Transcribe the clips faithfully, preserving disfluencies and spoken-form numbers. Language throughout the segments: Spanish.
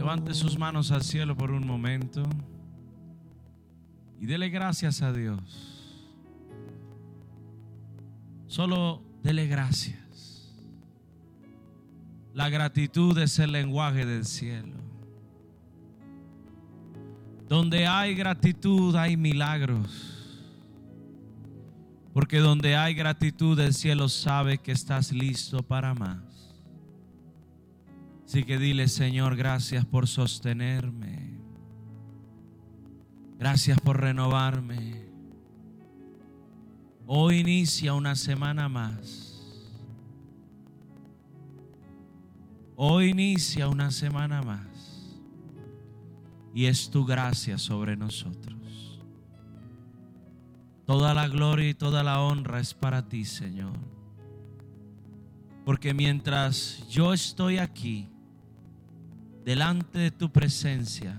Levante sus manos al cielo por un momento y dele gracias a Dios. Solo dele gracias. La gratitud es el lenguaje del cielo. Donde hay gratitud hay milagros. Porque donde hay gratitud el cielo sabe que estás listo para más. Así que dile: Señor, gracias por sostenerme. Gracias por renovarme. Hoy inicia una semana más. Hoy inicia una semana más. Y es tu gracia sobre nosotros. Toda la gloria y toda la honra es para ti, Señor. Porque mientras yo estoy aquí, delante de tu presencia,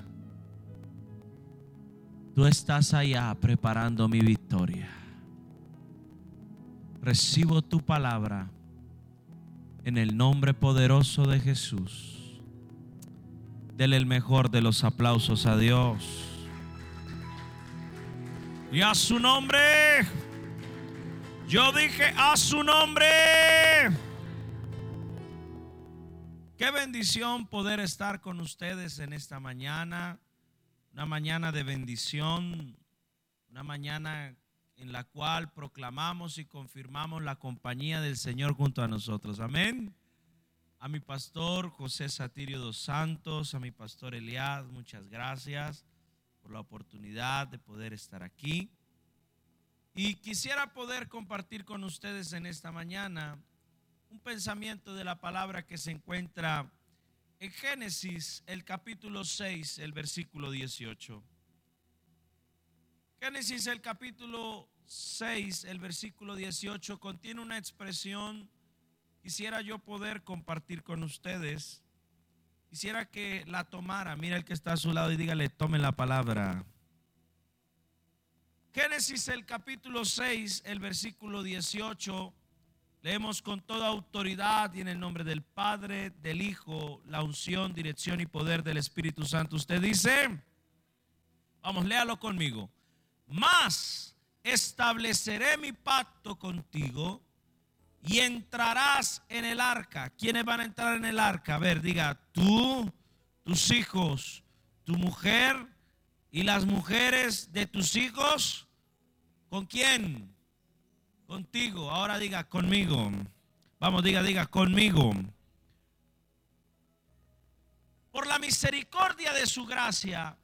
tú estás allá preparando mi victoria. Recibo tu palabra en el nombre poderoso de Jesús. Dele el mejor de los aplausos a Dios. Y a su nombre. Yo dije a su nombre. Qué bendición poder estar con ustedes en esta mañana. Una mañana de bendición. Una mañana en la cual proclamamos y confirmamos la compañía del Señor junto a nosotros. Amén. A mi pastor José Satirio dos Santos, a mi pastor Elías, muchas gracias por la oportunidad de poder estar aquí. Y quisiera poder compartir con ustedes en esta mañana un pensamiento de la palabra que se encuentra en Génesis, el capítulo seis, el versículo dieciocho. Génesis, el capítulo seis, el versículo dieciocho, contiene una expresión. Quisiera yo poder compartir con ustedes. Quisiera que la tomara. Mira el que está a su lado y dígale: tome la palabra. Génesis, el capítulo seis, el versículo dieciocho. Leemos: con toda autoridad y en el nombre del Padre, del Hijo, la unción, dirección y poder del Espíritu Santo. Usted dice, vamos, léalo conmigo. Mas estableceré mi pacto contigo y entrarás en el arca. ¿Quiénes van a entrar en el arca? A ver, diga: tú, tus hijos, tu mujer y las mujeres de tus hijos. ¿Con quién? Contigo. Ahora diga: conmigo. Vamos, diga, diga: conmigo. Por la misericordia de su gracia,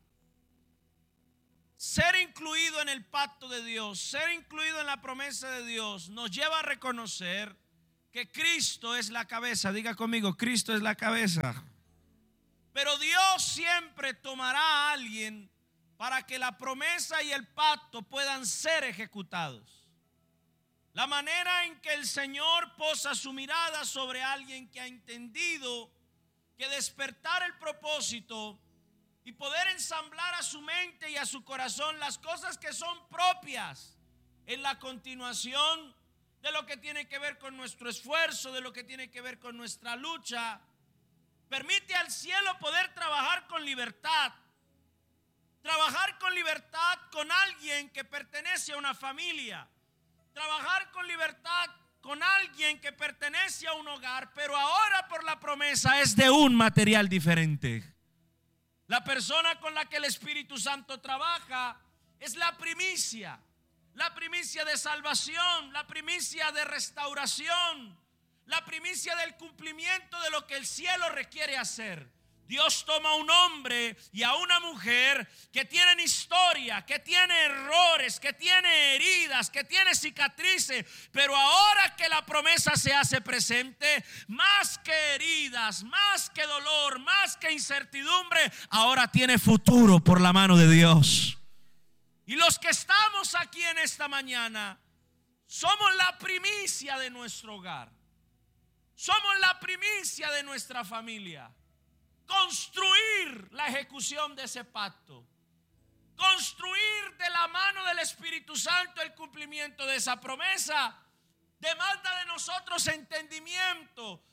ser incluido en el pacto de Dios, ser incluido en la promesa de Dios, nos lleva a reconocer que Cristo es la cabeza. Diga conmigo: Cristo es la cabeza. Pero Dios siempre tomará a alguien para que la promesa y el pacto puedan ser ejecutados. La manera en que el Señor posa su mirada sobre alguien que ha entendido que despertar el propósito y poder ensamblar a su mente y a su corazón las cosas que son propias en la continuación de lo que tiene que ver con nuestro esfuerzo, de lo que tiene que ver con nuestra lucha, permite al cielo poder trabajar con libertad. Trabajar con libertad con alguien que pertenece a una familia. Trabajar con libertad con alguien que pertenece a un hogar, pero ahora por la promesa es de un material diferente. La persona con la que el Espíritu Santo trabaja es la primicia, la primicia de salvación, la primicia de restauración, la primicia del cumplimiento de lo que el cielo requiere hacer. Dios toma a un hombre y a una mujer que tienen historia, que tiene errores, que tiene heridas, que tiene cicatrices, pero ahora que la promesa se hace presente, más que heridas, más que dolor, más que incertidumbre, ahora tiene futuro por la mano de Dios. Y los que estamos aquí en esta mañana somos la primicia de nuestro hogar, somos la primicia de nuestra familia. Construir la ejecución de ese pacto, construir de la mano del Espíritu Santo el cumplimiento de esa promesa, demanda de nosotros entendimiento,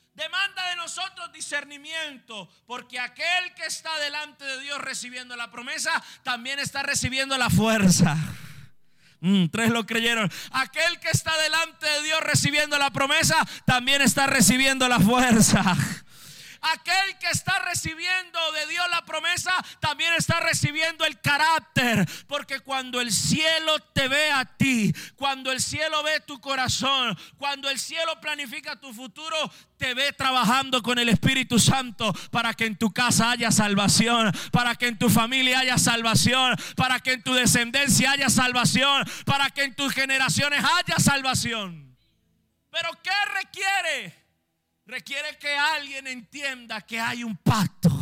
Demanda de nosotros discernimiento, porque aquel que está delante de Dios recibiendo la promesa, también está recibiendo la fuerza. Mm, tres lo creyeron. Aquel que está delante de Dios recibiendo la promesa, también está recibiendo la fuerza. Aquel que está recibiendo de Dios la promesa, también está recibiendo el carácter. Porque cuando el cielo te ve a ti, cuando el cielo ve tu corazón, cuando el cielo planifica tu futuro, te ve trabajando con el Espíritu Santo para que en tu casa haya salvación, para que en tu familia haya salvación, para que en tu descendencia haya salvación, para que en tus generaciones haya salvación. ¿Pero qué requiere? Requiere que alguien entienda que hay un pacto.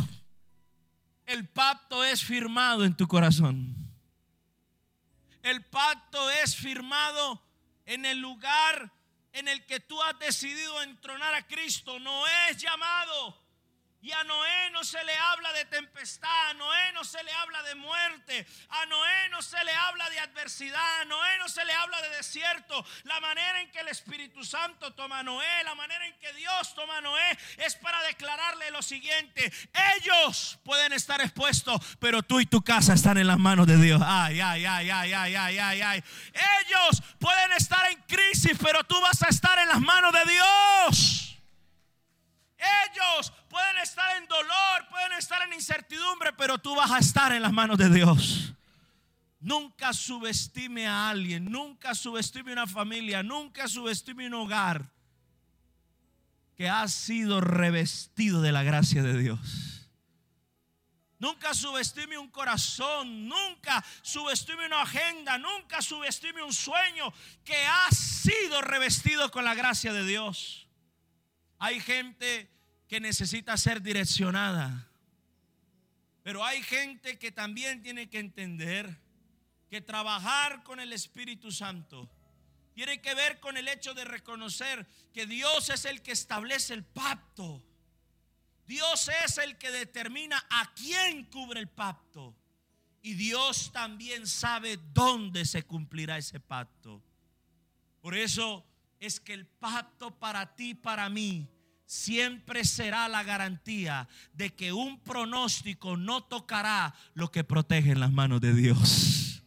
El pacto es firmado en tu corazón. El pacto es firmado en el lugar en el que tú has decidido entronar a Cristo. Noé es llamado. Y a Noé no se le habla de tempestad, a Noé no se le habla de muerte, a Noé no se le habla de adversidad, a Noé no se le habla de desierto. La manera en que el Espíritu Santo toma a Noé, la manera en que Dios toma a Noé, es para declararle lo siguiente: ellos pueden estar expuestos, pero tú y tu casa están en las manos de Dios. Ay, ay, ay, ay, ay, ay, ay, ay. Ellos pueden estar en crisis, pero tú vas a estar en las manos de Dios. Ellos pueden estar en dolor, pueden estar en incertidumbre, pero tú vas a estar en las manos de Dios. Nunca subestime a alguien, nunca subestime una familia, nunca subestime un hogar que ha sido revestido de la gracia de Dios. Nunca subestime un corazón, nunca subestime una agenda, nunca subestime un sueño que ha sido revestido con la gracia de Dios. Hay gente que necesita ser direccionada, pero hay gente que también tiene que entender que trabajar con el Espíritu Santo tiene que ver con el hecho de reconocer que Dios es el que establece el pacto. Dios es el que determina a quién cubre el pacto, y Dios también sabe dónde se cumplirá ese pacto. Por eso es que el pacto para ti, para mí, siempre será la garantía de que un pronóstico no tocará lo que protege en las manos de Dios.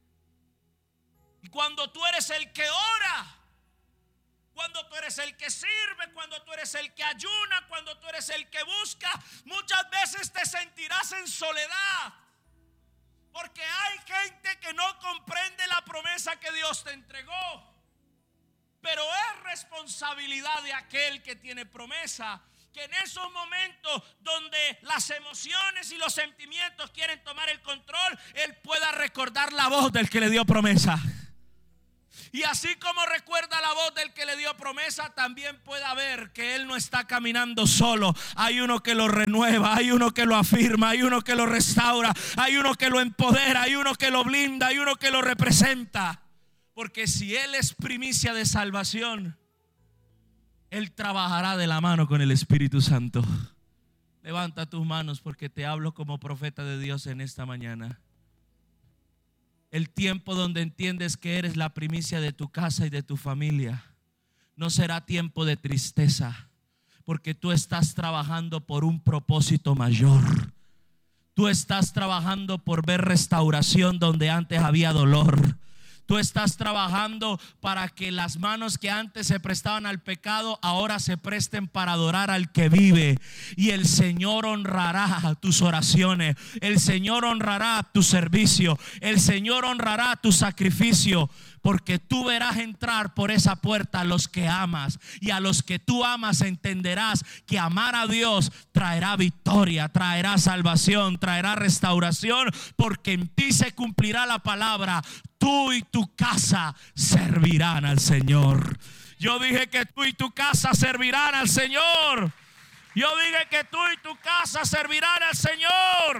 Y cuando tú eres el que ora, cuando tú eres el que sirve, cuando tú eres el que ayuna, cuando tú eres el que busca, muchas veces te sentirás en soledad, porque hay gente que no comprende la promesa que Dios te entregó. Pero es responsabilidad de aquel que tiene promesa que en esos momentos donde las emociones y los sentimientos quieren tomar el control, él pueda recordar la voz del que le dio promesa. Y así como recuerda la voz del que le dio promesa, también pueda ver que él no está caminando solo. Hay uno que lo renueva, hay uno que lo afirma, hay uno que lo restaura, hay uno que lo empodera, hay uno que lo blinda, hay uno que lo representa. Porque si Él es primicia de salvación, Él trabajará de la mano con el Espíritu Santo. Levanta tus manos, porque te hablo como profeta de Dios en esta mañana. El tiempo donde entiendes que eres la primicia de tu casa y de tu familia no será tiempo de tristeza, porque tú estás trabajando por un propósito mayor. Tú estás trabajando por ver restauración donde antes había dolor. Tú estás trabajando para que las manos que antes se prestaban al pecado ahora se presten para adorar al que vive. Y el Señor honrará tus oraciones, el Señor honrará tu servicio, el Señor honrará tu sacrificio, porque tú verás entrar por esa puerta a los que amas, y a los que tú amas entenderás que amar a Dios traerá victoria, traerá salvación, traerá restauración, porque en ti se cumplirá la palabra: tú y tu casa servirán al Señor. Yo dije que tú y tu casa servirán al Señor. Yo dije que tú y tu casa servirán al Señor.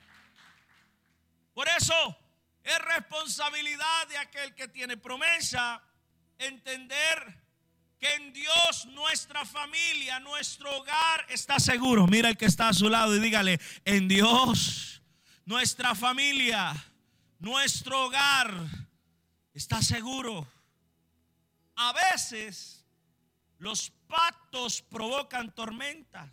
Por eso es responsabilidad de aquel que tiene promesa entender que en Dios nuestra familia, nuestro hogar está seguro. Mira el que está a su lado y dígale: en Dios nuestra familia, nuestro hogar está seguro. A veces los pactos provocan tormentas.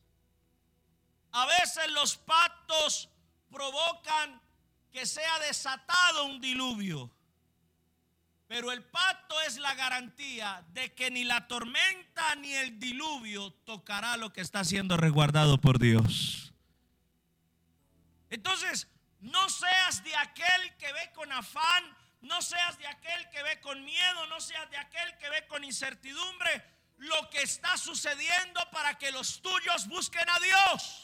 A veces los pactos provocan que sea desatado un diluvio. Pero el pacto es la garantía de que ni la tormenta ni el diluvio tocará lo que está siendo resguardado por Dios. Entonces, no seas de aquel que ve con afán, no seas de aquel que ve con miedo, no seas de aquel que ve con incertidumbre lo que está sucediendo para que los tuyos busquen a Dios.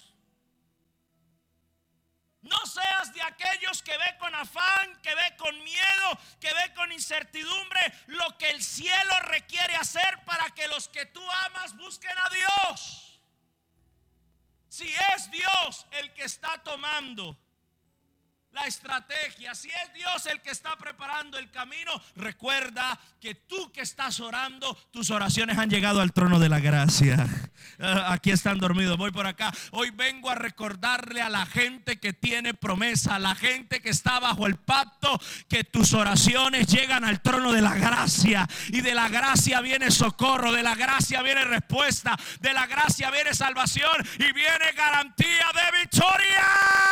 No seas de aquellos que ve con afán, que ve con miedo, que ve con incertidumbre lo que el cielo requiere hacer para que los que tú amas busquen a Dios. Si es Dios el que está tomando la estrategia, si es Dios el que está preparando el camino, recuerda que tú que estás orando, tus oraciones han llegado al trono de la gracia. Aquí están dormidos, voy por acá. Hoy vengo a recordarle a la gente que tiene promesa, a la gente que está bajo el pacto, que tus oraciones llegan al trono de la gracia. Y de la gracia viene socorro, de la gracia viene respuesta, de la gracia viene salvación y viene garantía de victoria.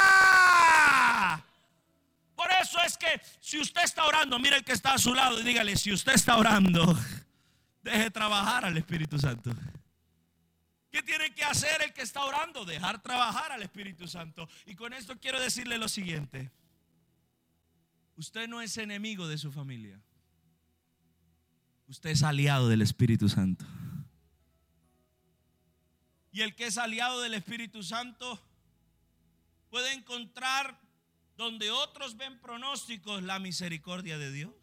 Por eso es que si usted está orando, mire el que está a su lado y dígale: si usted está orando, deje trabajar al Espíritu Santo. ¿Qué tiene que hacer el que está orando? Dejar trabajar al Espíritu Santo. Y con esto quiero decirle lo siguiente: usted no es enemigo de su familia, usted es aliado del Espíritu Santo. Y el que es aliado del Espíritu Santo puede encontrar donde otros ven pronósticos la misericordia de Dios.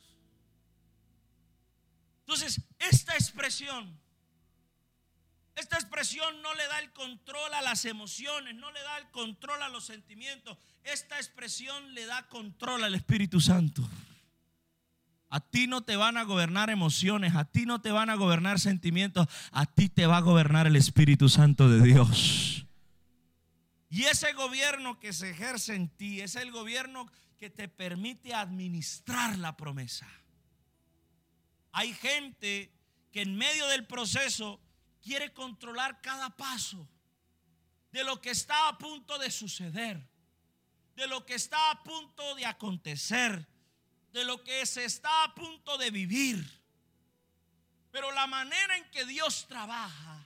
Entonces, esta expresión Esta expresión no le da el control a las emociones, no le da el control a los sentimientos. Esta expresión le da control al Espíritu Santo. A ti no te van a gobernar emociones, a ti no te van a gobernar sentimientos, a ti te va a gobernar el Espíritu Santo de Dios. Y ese gobierno que se ejerce en ti es el gobierno que te permite administrar la promesa. Hay gente que en medio del proceso quiere controlar cada paso de lo que está a punto de suceder, de lo que está a punto de acontecer, de lo que se está a punto de vivir. Pero la manera en que Dios trabaja,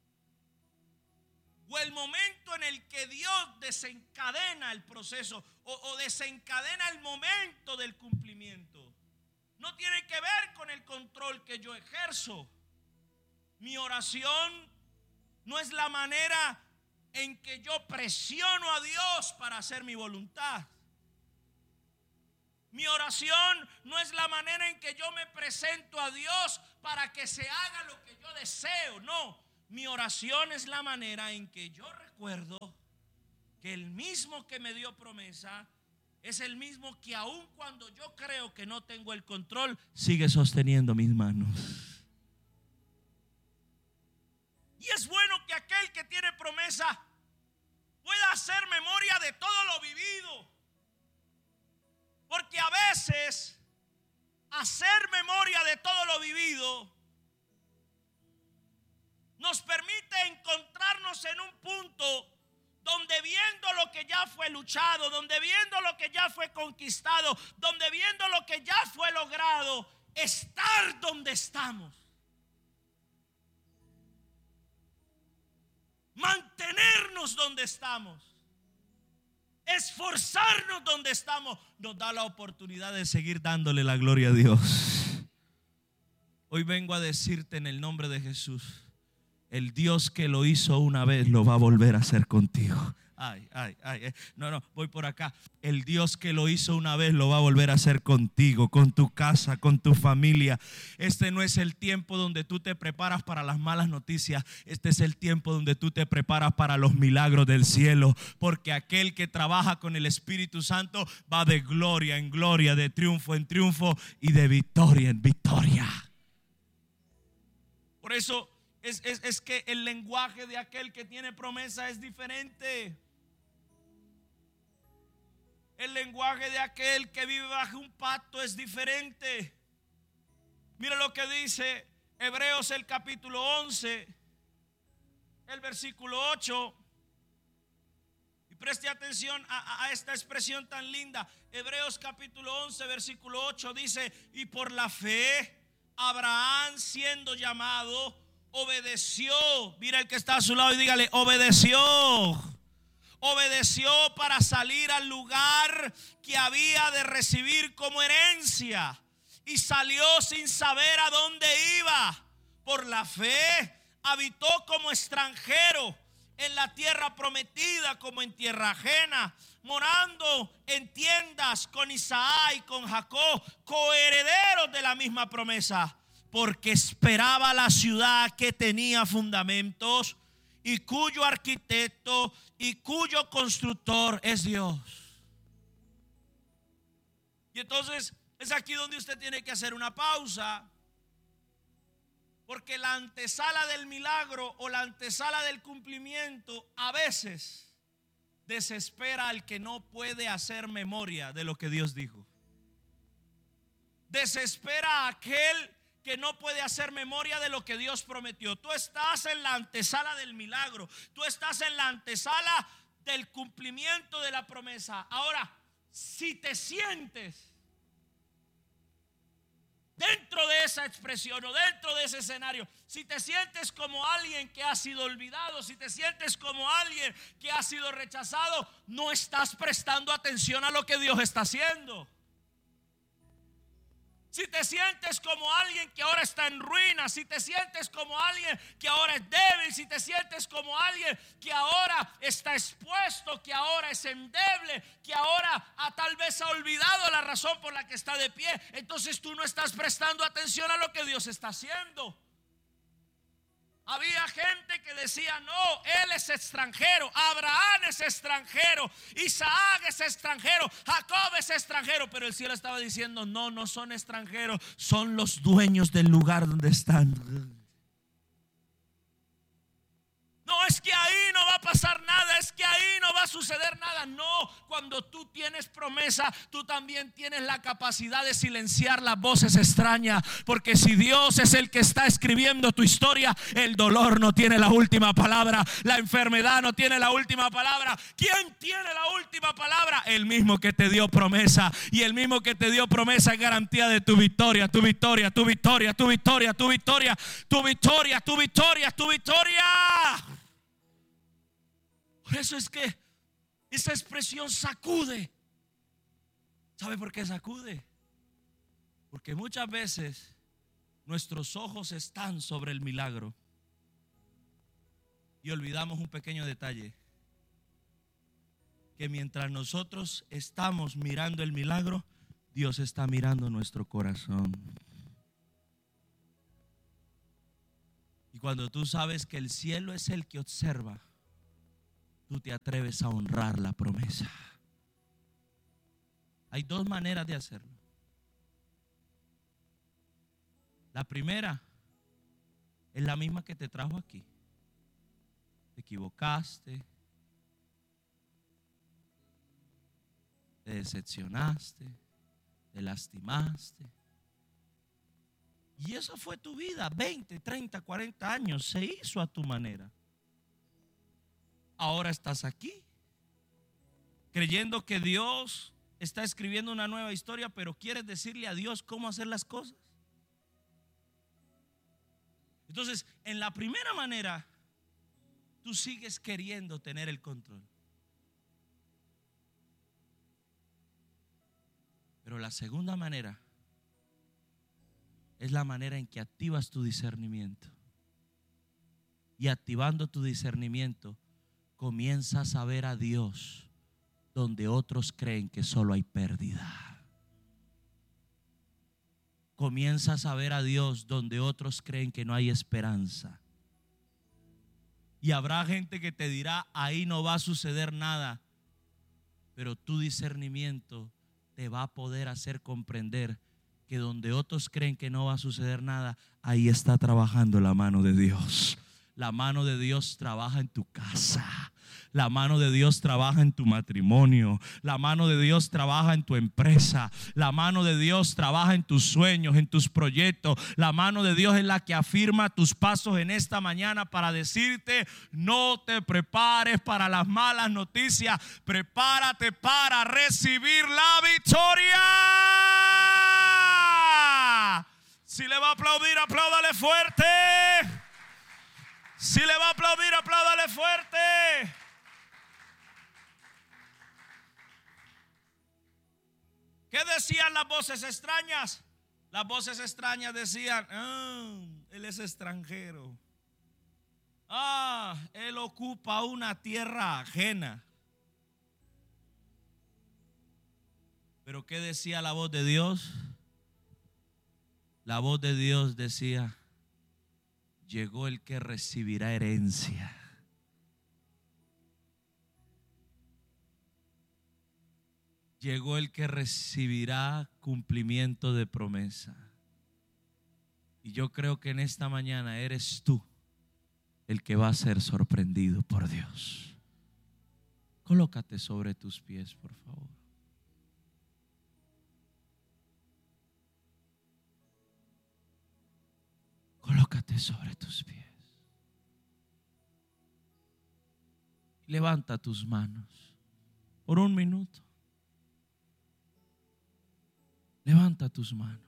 o el momento en el que Dios desencadena el proceso o, o desencadena el momento del cumplimiento, no tiene que ver con el control que yo ejerzo. Mi oración no es la manera en que yo presiono a Dios para hacer mi voluntad. Mi oración no es la manera en que yo me presento a Dios para que se haga lo que yo deseo. No, mi oración es la manera en que yo recuerdo que el mismo que me dio promesa es el mismo que aun cuando yo creo que no tengo el control, sigue sosteniendo mis manos. Y es bueno que aquel que tiene promesa pueda hacer memoria de todo lo vivido. Porque a veces hacer memoria de todo lo vivido nos permite encontrarnos en un punto donde viendo lo que ya fue luchado, donde viendo lo que ya fue conquistado, donde viendo lo que ya fue logrado, estar donde estamos. Mantenernos donde estamos, esforzarnos donde estamos, nos da la oportunidad de seguir dándole la gloria a Dios. Hoy vengo a decirte en el nombre de Jesús: el Dios que lo hizo una vez lo va a volver a hacer contigo. Ay, ay, ay, no, no, voy por acá. El Dios que lo hizo una vez lo va a volver a hacer contigo, con tu casa, con tu familia. Este no es el tiempo donde tú te preparas para las malas noticias. Este es el tiempo donde tú te preparas para los milagros del cielo. Porque aquel que trabaja con el Espíritu Santo va de gloria en gloria, de triunfo en triunfo y de victoria en victoria. Por eso es, es, es que el lenguaje de aquel que tiene promesa es diferente. El lenguaje de aquel que vive bajo un pacto es diferente. Mira lo que dice Hebreos el capítulo once, el versículo ocho. Y preste atención a, a esta expresión tan linda. Hebreos capítulo once, versículo ocho dice: y por la fe Abraham, siendo llamado, obedeció. Mira el que está a su lado y dígale: obedeció. Obedeció para salir al lugar que había de recibir como herencia. Y salió sin saber a dónde iba. Por la fe habitó como extranjero en la tierra prometida, como en tierra ajena, morando en tiendas con Isaac y con Jacob, coherederos de la misma promesa, porque esperaba la ciudad que tenía fundamentos y cuyo arquitecto y cuyo constructor es Dios. Y entonces es aquí donde usted tiene que hacer una pausa, porque la antesala del milagro o la antesala del cumplimiento a veces desespera al que no puede hacer memoria de lo que Dios dijo. Desespera a aquel que no puede hacer memoria de lo que Dios prometió. Tú estás en la antesala del milagro, tú estás en la antesala del cumplimiento de la promesa. Ahora, si te sientes dentro de esa expresión o dentro de ese escenario, si te sientes como alguien que ha sido olvidado, si te sientes como alguien que ha sido rechazado, no estás prestando atención a lo que Dios está haciendo. Si te sientes como alguien que ahora está en ruinas, si te sientes como alguien que ahora es débil, si te sientes como alguien que ahora está expuesto, que ahora es endeble, que ahora a, tal vez ha olvidado la razón por la que está de pie, entonces tú no estás prestando atención a lo que Dios está haciendo. Había gente que decía: no, él es extranjero, Abraham es extranjero, Isaac es extranjero, Jacob es extranjero. Pero el cielo estaba diciendo: no, no son extranjeros, son los dueños del lugar donde están. No es que ahí no va a pasar nada, es que ahí no va a suceder nada. No, cuando tú tienes promesa, tú también tienes la capacidad de silenciar las voces extrañas. Porque si Dios es el que está escribiendo tu historia, el dolor no tiene la última palabra, la enfermedad no tiene la última palabra. ¿Quién tiene la última palabra? El mismo que te dio promesa. Y el mismo que te dio promesa es garantía de tu victoria, tu victoria, tu victoria, tu victoria, tu victoria, tu victoria, tu victoria, tu victoria. Por eso es que esa expresión sacude. ¿Sabe por qué sacude? Porque muchas veces nuestros ojos están sobre el milagro y olvidamos un pequeño detalle: que mientras nosotros estamos mirando el milagro, Dios está mirando nuestro corazón. Y cuando tú sabes que el cielo es el que observa, tú te atreves a honrar la promesa. Hay dos maneras de hacerlo. La primera es la misma que te trajo aquí. Te equivocaste, te decepcionaste, te lastimaste. Y esa fue tu vida, veinte, treinta, cuarenta años, se hizo a tu manera. Ahora estás aquí, creyendo que Dios está escribiendo una nueva historia, pero quieres decirle a Dios cómo hacer las cosas. Entonces, en la primera manera, tú sigues queriendo tener el control. Pero la segunda manera es la manera en que activas tu discernimiento. Y activando tu discernimiento, comienzas a ver a Dios donde otros creen que solo hay pérdida. Comienzas a ver a Dios donde otros creen que no hay esperanza. Y habrá gente que te dirá: ahí no va a suceder nada. Pero tu discernimiento te va a poder hacer comprender que donde otros creen que no va a suceder nada, ahí está trabajando la mano de Dios. La mano de Dios trabaja en tu casa. La mano de Dios trabaja en tu matrimonio. La mano de Dios trabaja en tu empresa. La mano de Dios trabaja en tus sueños, en tus proyectos. La mano de Dios es la que afirma tus pasos en esta mañana para decirte: no te prepares para las malas noticias. Prepárate para recibir la victoria. Si le va a aplaudir, apláudale fuerte. Si le va a aplaudir, apláudale fuerte. ¿Qué decían las voces extrañas? Las voces extrañas decían: ah, él es extranjero. Ah, él ocupa una tierra ajena. Pero ¿qué decía la voz de Dios? La voz de Dios decía: llegó el que recibirá herencia. Llegó el que recibirá cumplimiento de promesa. Y yo creo que en esta mañana eres tú el que va a ser sorprendido por Dios. Colócate sobre tus pies, por favor. Colócate sobre tus pies. Levanta tus manos por un minuto. Levanta tus manos.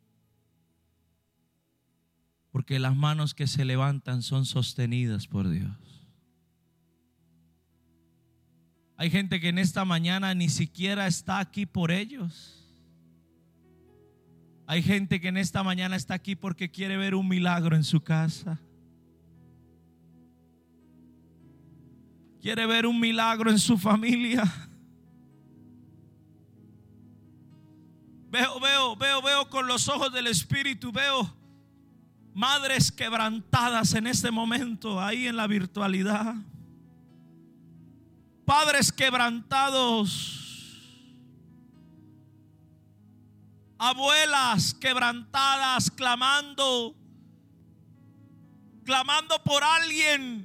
Porque las manos que se levantan son sostenidas por Dios. Hay gente que en esta mañana ni siquiera está aquí por ellos. Hay gente que en esta mañana está aquí porque quiere ver un milagro en su casa. Quiere ver un milagro en su familia. Veo, veo, veo, veo con los ojos del Espíritu. Veo madres quebrantadas en este momento ahí en la virtualidad. Padres quebrantados. Abuelas quebrantadas, clamando, clamando por alguien.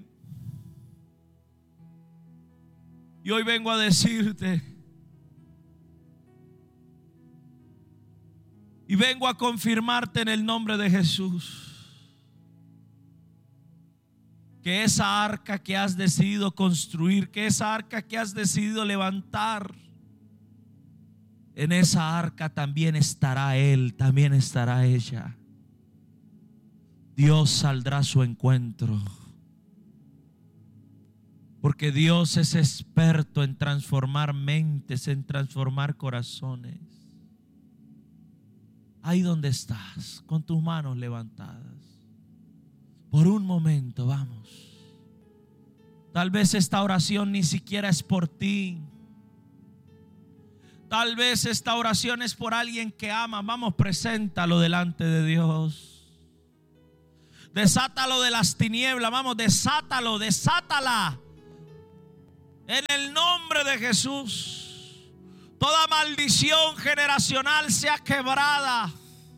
Y hoy vengo a decirte, y vengo a confirmarte en el nombre de Jesús, que esa arca que has decidido construir, que esa arca que has decidido levantar, en esa arca también estará Él, también estará ella. Dios saldrá a su encuentro, porque Dios es experto en transformar mentes, en transformar corazones. Ahí donde estás, con tus manos levantadas, por un momento, vamos. Tal vez esta oración ni siquiera es por ti. Tal vez esta oración es por alguien que ama. Vamos, preséntalo delante de Dios. Desátalo de las tinieblas. Vamos, desátalo, desátala. En el nombre de Jesús. Toda maldición generacional sea quebrada.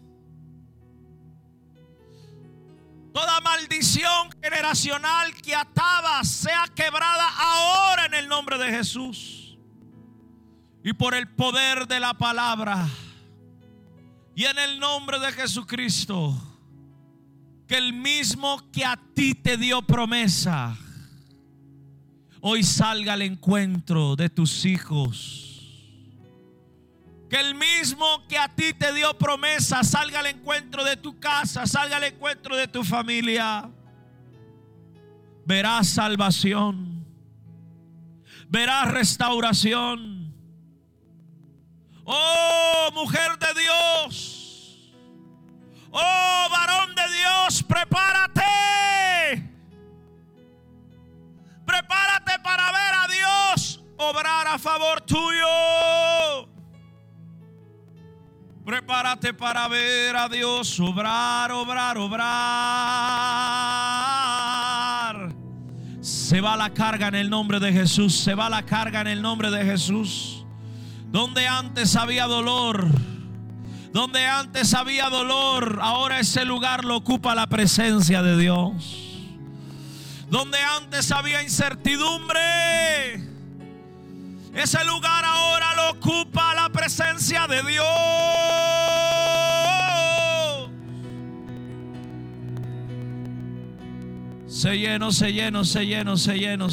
Toda maldición generacional que ataba sea quebrada ahora en el nombre de Jesús. Y por el poder de la palabra. Y en el nombre de Jesucristo. Que el mismo que a ti te dio promesa, hoy salga al encuentro de tus hijos. Que el mismo que a ti te dio promesa salga al encuentro de tu casa, salga al encuentro de tu familia. Verás salvación, verás restauración. Oh, mujer de Dios, oh, varón de Dios, prepárate. Prepárate para ver a Dios obrar a favor tuyo. Prepárate para ver a Dios obrar, obrar, obrar. Se va la carga en el nombre de Jesús. Se va la carga en el nombre de Jesús. Donde antes había dolor, donde antes había dolor, ahora ese lugar lo ocupa la presencia de Dios. Donde antes había incertidumbre, ese lugar ahora lo ocupa la presencia de Dios. Se llenó, se llenó, se llenó, se llenó.